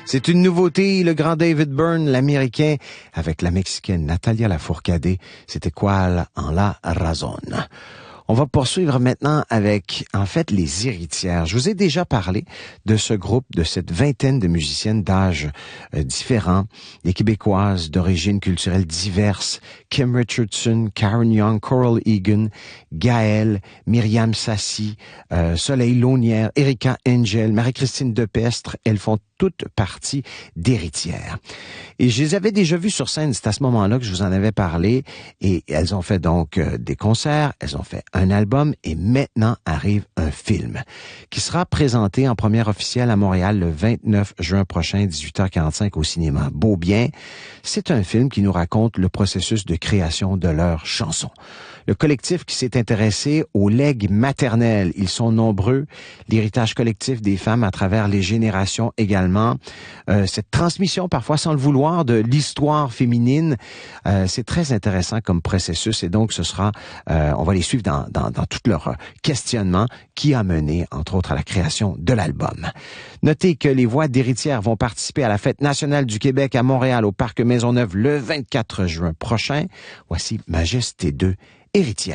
C'est une nouveauté, le grand David Byrne, l'Américain, avec la Mexicaine Natalia Lafourcade. C'était Cuál en la razón. On va poursuivre maintenant avec, en fait, les Héritières. Je vous ai déjà parlé de ce groupe, de cette vingtaine de musiciennes d'âge différents, des Québécoises d'origine culturelle diverses, Kim Richardson, Karen Young, Coral Egan, Gaëlle, Myriam Sassi, Soleil Launière, Erika Angel, Marie-Christine Depestre. Elles font toutes partie d'Héritières. Et je les avais déjà vues sur scène, c'est à ce moment-là que je vous en avais parlé, et elles ont fait donc des concerts, elles ont fait un album, et maintenant arrive un film qui sera présenté en première officielle à Montréal le 29 juin prochain, 18h45 au cinéma Beaubien. C'est un film qui nous raconte le processus de création de leurs chansons. Le collectif qui s'est intéressé au legs maternel, ils sont nombreux, l'héritage collectif des femmes à travers les générations également. Cette transmission, parfois sans le vouloir, de l'histoire féminine, c'est très intéressant comme processus et donc ce sera, on va les suivre dans tout leur questionnement qui a mené, entre autres, à la création de l'album. Notez que les voix d'héritières vont participer à la Fête nationale du Québec à Montréal au Parc Maisonneuve le 24 juin prochain. Voici Majesté 2, Héritière.